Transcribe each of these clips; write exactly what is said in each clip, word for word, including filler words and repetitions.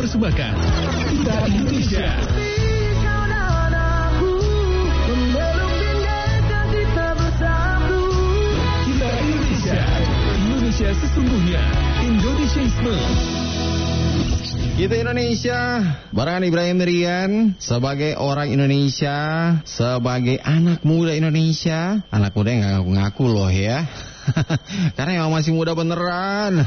persembahkan Kita Indonesia. Kita Indonesia, Indonesia sesungguhnya, Indonesiaisme. Kita Indonesia, barengan Ibrahim Rian, sebagai orang Indonesia, sebagai anak muda Indonesia. Anak muda yang gak ngaku-ngaku loh ya. Karena emang masih muda beneran.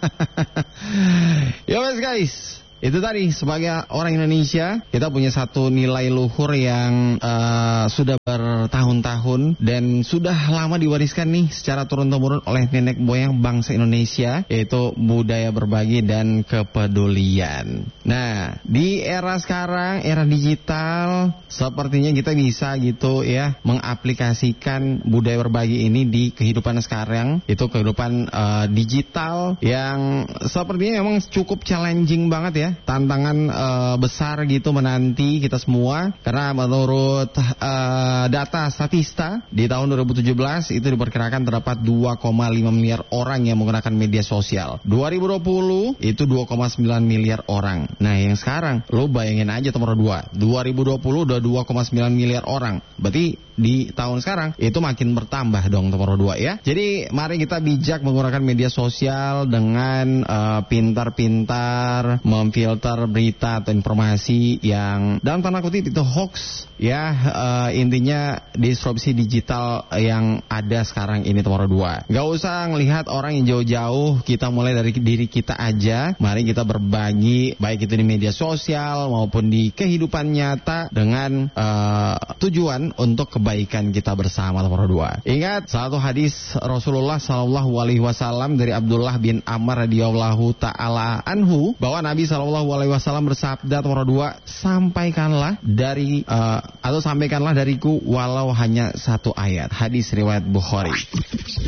Yo guys, itu tadi sebagai orang Indonesia kita punya satu nilai luhur yang uh, sudah bertahun-tahun dan sudah lama diwariskan nih secara turun-temurun oleh nenek moyang bangsa Indonesia, yaitu budaya berbagi dan kepedulian. Nah, di era sekarang, era digital, sepertinya kita bisa gitu ya mengaplikasikan budaya berbagi ini di kehidupan sekarang. Itu kehidupan uh, digital yang sepertinya memang cukup challenging banget ya. Tantangan uh, besar gitu menanti kita semua, karena menurut uh, data Statista di tahun dua ribu tujuh belas itu diperkirakan terdapat dua koma lima miliar orang yang menggunakan media sosial. dua ribu dua puluh itu dua koma sembilan miliar orang. Nah, yang sekarang lo bayangin aja nomor dua. dua ribu dua puluh udah dua koma sembilan miliar orang. Berarti di tahun sekarang itu makin bertambah dong nomor dua ya. Jadi mari kita bijak menggunakan media sosial dengan uh, pintar-pintar memfilter berita atau informasi yang dalam tanda kutip itu hoax ya. Uh, intinya disrupsi digital yang ada sekarang ini nomor dua. Gak usah ngelihat orang yang jauh-jauh, kita mulai dari diri kita aja. Mari kita berbagi baik itu di media sosial maupun di kehidupan nyata dengan uh, tujuan untuk kebaikan kita bersama nomor dua. Ingat satu hadis Rasulullah Shallallahu Alaihi Wasallam dari Abdullah bin Amr radhiyallahu taala anhu bahwa Nabi Shallallahu Alaihi Wasallam bersabda nomor dua, sampaikanlah dari uh, atau sampaikanlah dariku walau hanya satu ayat. Hadis riwayat Bukhari.